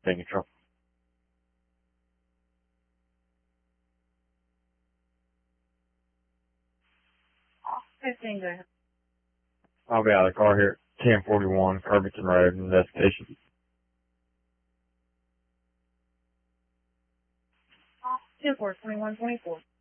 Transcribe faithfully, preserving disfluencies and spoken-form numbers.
Thank you, Trump. fifteen, go ahead. I'll be out of the car here at ten forty-one Covington Road, investigation. ten four, twenty-one twenty-four.